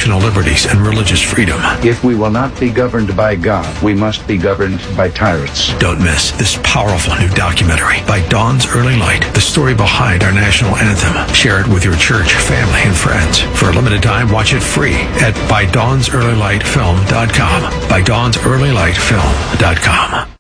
constitutional liberties and religious freedom. If we will not be governed by God, we must be governed by tyrants. Don't miss this powerful new documentary, By Dawn's Early Light, the story behind our national anthem. Share it with your church, family, and friends. For a limited time, watch it free at ByDawnsEarlyLightFilm.com. ByDawnsEarlyLightFilm.com.